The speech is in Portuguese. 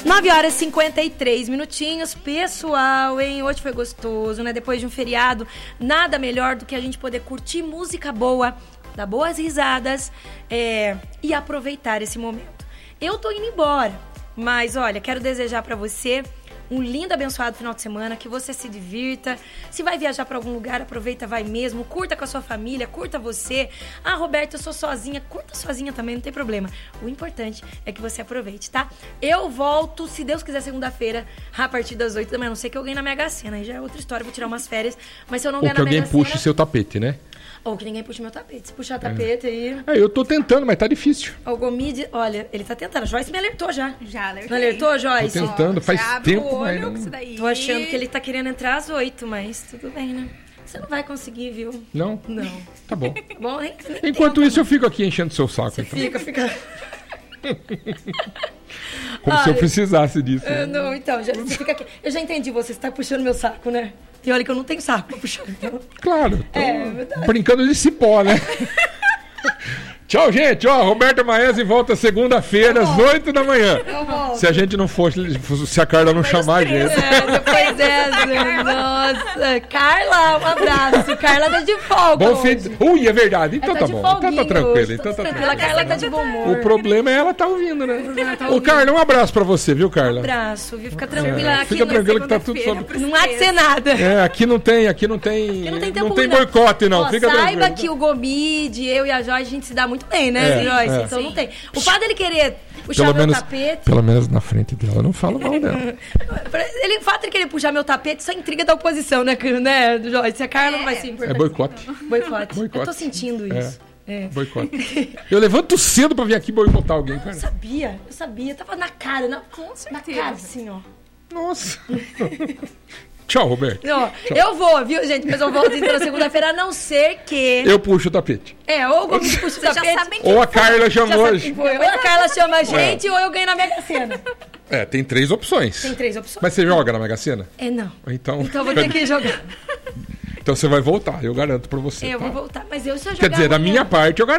9h53. Pessoal, hein? Hoje foi gostoso, né? Depois de um feriado, nada melhor do que a gente poder curtir música boa, dar boas risadas e aproveitar esse momento. Eu tô indo embora, mas olha, quero desejar pra você um lindo, abençoado final de semana, que você se divirta. Se vai viajar pra algum lugar, aproveita, vai mesmo. Curta com a sua família, curta você. Ah, Roberta, eu sou sozinha. Curta sozinha também, não tem problema. O importante é que você aproveite, tá? Eu volto, se Deus quiser, segunda-feira, a partir das 8 da manhã. A não sei que eu ganhe na Mega Sena, aí já é outra história, vou tirar umas férias. Mas se eu não ganhar na Mega Sena... Ou que alguém puxe seu tapete, né? Ou que ninguém puxe meu tapete. Se puxar tapete aí... eu tô tentando, mas tá difícil. O Gomide, olha, ele tá tentando. A Joyce me alertou já. Já alertei. Não alertou, Joyce? Tô tentando, faz tempo, mas não... Tô achando que ele tá querendo entrar às 8, mas tudo bem, né? Você não vai conseguir, viu? Não? Não. Tá bom. Bom, hein? Enquanto isso, eu fico aqui enchendo seu saco. Você então. fica... Como se eu precisasse disso. Né? Não, então, você fica aqui. Eu já entendi, você tá puxando meu saco, né? E olha que eu não tenho saco pra puxar. Então... Claro, tô brincando de cipó, né? Tchau, gente. Roberta Maese volta segunda-feira, às 8 da manhã. Se a gente não for, se a Carla não chamar a gente. Depois dessa. Nossa, Carla, um abraço. Carla tá de folga. Bom fim. É verdade. Então tá bom. Então tá tranquilo. Então tá tranquilo. A Carla tá de bom humor. O problema é ela tá ouvindo, né? Ô, Carla, um abraço pra você, viu, Carla? Um abraço, viu? Fica tranquila. Fica tranquila que tá tudo sobre. Não há de ser nada. Aqui não tem boicote, não. Fica tranquilo. Saiba que o Gomide, eu e a Joyce, a gente se dá muito bem, né, Joyce? Então não tem. O fato dele querer puxar meu tapete... Pelo menos na frente dela, não fala mal dela. O fato de querer puxar meu tapete, isso é intriga da oposição, né, Joyce? A Carla não vai ser importante. É boicote. Boicote. Eu tô sentindo isso. Boicote. Eu levanto cedo pra vir aqui boicotar alguém, cara. Eu sabia. Tava na cara, com certeza. Na cara, assim, ó. Nossa. Tchau, Roberto. Não, tchau. Eu vou, viu, gente? Mas eu volto então na segunda-feira, a não ser que... Eu puxo o tapete. Ou o Gomes puxa o tapete. Ou a Carla chamou hoje. Ou a Carla chama a gente, ou eu ganho na Mega Sena. Tem 3 opções. Mas você joga na Mega Sena? Não. Então vou ter que jogar. Então você vai voltar, eu garanto pra você. Eu vou voltar, mas eu se eu jogar... Quer dizer, da minha parte, eu garanto.